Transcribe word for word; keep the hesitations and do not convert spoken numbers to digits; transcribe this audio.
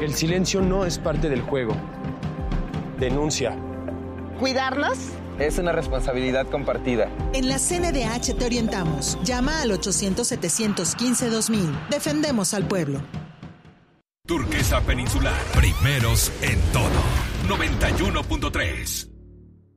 El silencio no es parte del juego. Denuncia. ¿Cuidarnos? Es una responsabilidad compartida. En la C N D H te orientamos. Llama al ochocientos, setecientos quince, dos mil. Defendemos al pueblo. Turquesa Peninsular. Primeros en todo. noventa y uno punto tres.